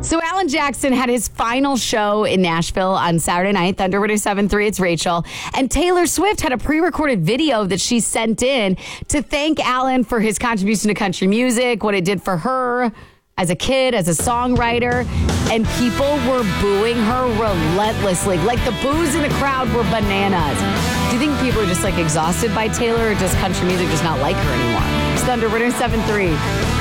So Alan Jackson had his final show in Nashville on Saturday night, Thunder 107.3, it's Rachel. And Taylor Swift had a pre-recorded video that she sent in to thank Alan for his contribution to country music, what it did for her as a kid, as a songwriter. And people were booing her relentlessly. Like the boos in the crowd were bananas. Do you think people are just like exhausted by Taylor, or does country music just not like her anymore? It's Thunder 107.3.